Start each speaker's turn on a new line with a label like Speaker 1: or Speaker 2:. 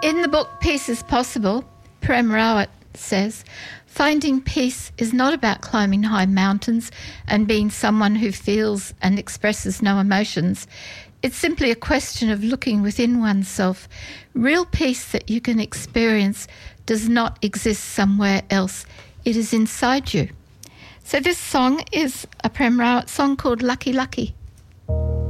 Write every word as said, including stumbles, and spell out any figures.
Speaker 1: In the book Peace is Possible, Prem Rawat says, finding peace is not about climbing high mountains and being someone who feels and expresses no emotions. It's simply a question of looking within oneself. Real peace that you can experience does not exist somewhere else. It is inside you. So this song is a Prem Rawat song called Lucky Lucky.